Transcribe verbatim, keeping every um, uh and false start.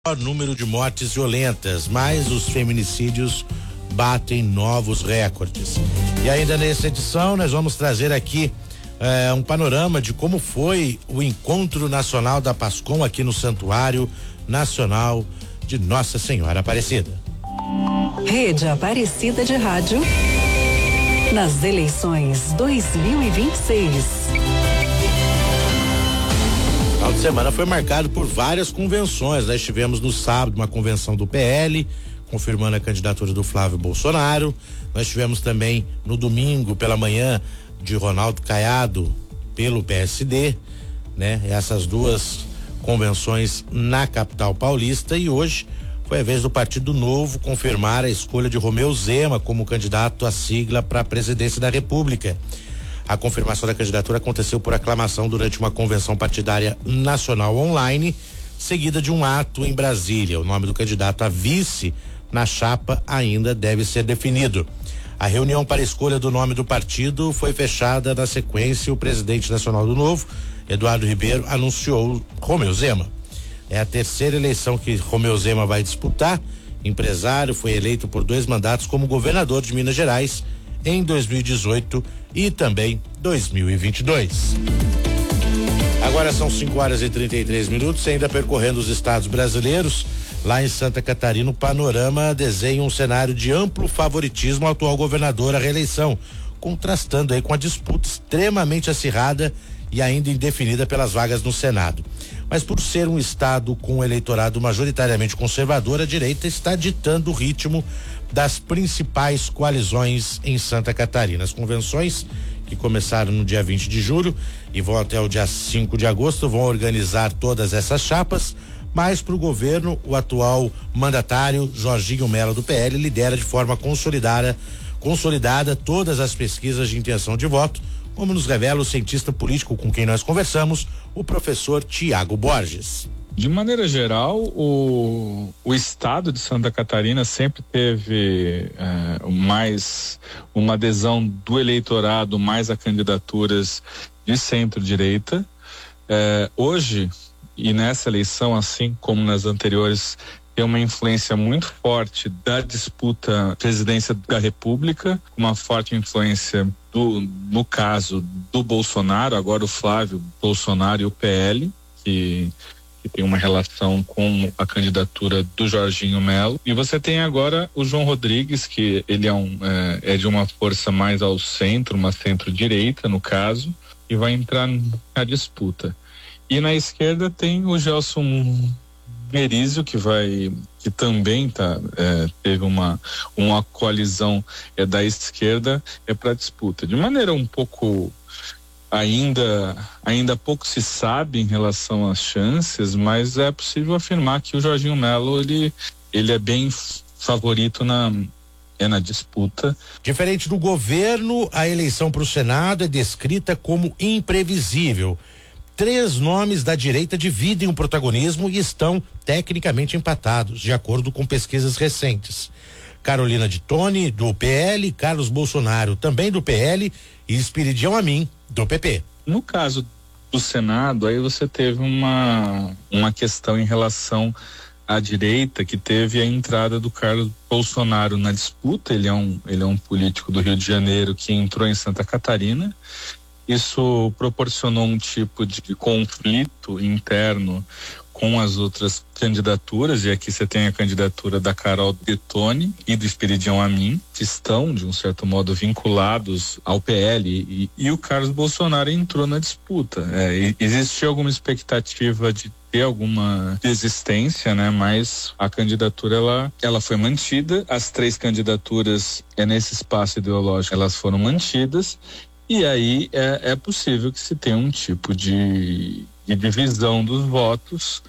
Número de mortes violentas, mas os feminicídios batem novos recordes. E ainda nessa edição nós vamos trazer aqui eh, um panorama de como foi o Encontro Nacional da Pascom aqui no Santuário Nacional de Nossa Senhora Aparecida. Rede Aparecida de Rádio nas eleições dois mil e vinte e seis. O final de semana foi marcado por várias convenções. Nós tivemos no sábado uma convenção do P L, confirmando a candidatura do Flávio Bolsonaro. Nós tivemos também no domingo pela manhã de Ronaldo Caiado pelo P S D, né? Essas duas convenções na capital paulista, e hoje foi a vez do Partido Novo confirmar a escolha de Romeu Zema como candidato à sigla para a presidência da República. A confirmação da candidatura aconteceu por aclamação durante uma convenção partidária nacional online, seguida de um ato em Brasília. O nome do candidato a vice na chapa ainda deve ser definido. A reunião para a escolha do nome do partido foi fechada. Na sequência, o presidente nacional do Novo, Eduardo Ribeiro, anunciou Romeu Zema. É a terceira eleição que Romeu Zema vai disputar. Empresário, foi eleito por dois mandatos como governador de Minas Gerais em dois mil e dezoito e também dois mil e vinte e dois. Agora são cinco horas e trinta e três minutos, ainda percorrendo os estados brasileiros. Lá em Santa Catarina, o panorama desenha um cenário de amplo favoritismo ao atual governador à reeleição, contrastando aí com a disputa extremamente acirrada e ainda indefinida pelas vagas no Senado. Mas por ser um estado com um eleitorado majoritariamente conservador, a direita está ditando o ritmo das principais coalizões em Santa Catarina. As convenções, que começaram no dia vinte de julho e vão até o dia cinco de agosto, vão organizar todas essas chapas, mas para o governo, o atual mandatário, Jorginho Mello do P L, lidera de forma consolidada, consolidada todas as pesquisas de intenção de voto, como nos revela o cientista político com quem nós conversamos, o professor Tiago Borges. De maneira geral, o, o estado de Santa Catarina sempre teve é, mais uma adesão do eleitorado mais a candidaturas de centro-direita. É, hoje, e nessa eleição, assim como nas anteriores, tem uma influência muito forte da disputa presidência da República, uma forte influência do, no caso do Bolsonaro, agora o Flávio Bolsonaro e o P L, que que tem uma relação com a candidatura do Jorginho Mello. E você tem agora o João Rodrigues, que ele é, um, é, é de uma força mais ao centro, uma centro-direita, no caso, e vai entrar na disputa. E na esquerda tem o Gelson Merizio, que vai, que também tá, é, teve uma, uma coalizão é, da esquerda é para disputa. De maneira um pouco Ainda, ainda pouco se sabe em relação às chances, mas é possível afirmar que o Jorginho Mello, ele, ele é bem favorito na, é na disputa. Diferente do governo, a eleição para o Senado é descrita como imprevisível. Três nomes da direita dividem o protagonismo e estão tecnicamente empatados, de acordo com pesquisas recentes. Carolina de Toni, do P L, Carlos Bolsonaro, também do P L, e Espiridião Amin, do P P. No caso do Senado, aí você teve uma, uma questão em relação à direita, que teve a entrada do Carlos Bolsonaro na disputa. Ele é um, ele é um político do Rio de Janeiro que entrou em Santa Catarina. Isso proporcionou um tipo de conflito interno com as outras candidaturas, e aqui você tem a candidatura da Carol Detoni e do Espiridião Amin, que estão, de um certo modo, vinculados ao P L, e, e o Carlos Bolsonaro entrou na disputa. É, existia alguma expectativa de ter alguma desistência, né? Mas a candidatura, ela, ela foi mantida, as três candidaturas é nesse espaço ideológico, elas foram mantidas, e aí é, é possível que se tenha um tipo de de divisão dos votos